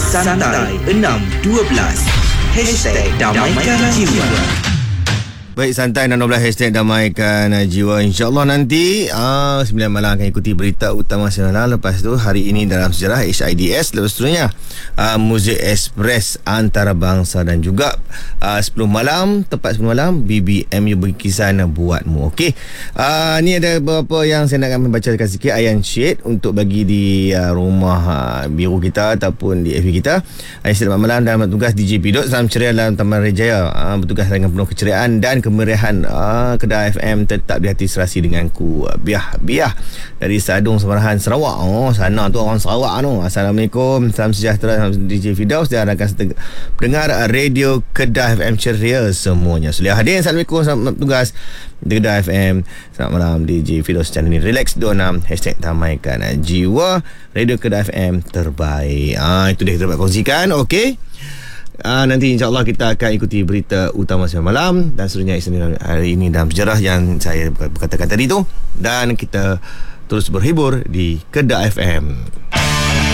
Santai 612 #Damaikan Jiwa. Baik, Santai 612 #Damaikan Jiwa. InsyaAllah nanti 9 malam akan ikuti berita utama semalam. Lepas tu hari ini dalam sejarah HIDS. Lepas seterusnya Muzik Express antarabangsa dan juga 10 malam, tepat 10 malam BBMU Berkisan Buatmu. Okey, ni ada beberapa yang saya nak membacakan sikit Ayan Syed untuk bagi di rumah biru kita ataupun di FB kita. Ayan Syed, selamat malam. Dalam tugas DJ Pidot, salam ceria dalam Taman Rejaya. Bertugas dengan penuh keceriaan dan kemeriahan. Kedah FM tetap di hati serasi denganku. Biah dari Sadung Semarahan, Sarawak. Sana tu orang Sarawak tu. Assalamualaikum, salam sejahtera DJ Firdaus dan rakan pendengar Radio Kedah FM ceria semuanya. Sulia hadir. Assalamualaikum, selamat bertugas di Kedah FM. Selamat malam DJ Firdaus channel ni Relax 26 #Damaikan Jiwa. Radio Kedah FM terbaik. Itu dia kita dapat kongsikan. Okey. Nanti insyaAllah kita akan ikuti berita utama semalam malam dan seterusnya hari ini dalam sejarah yang saya berkatakan tadi tu, dan kita terus berhibur di Kedah FM.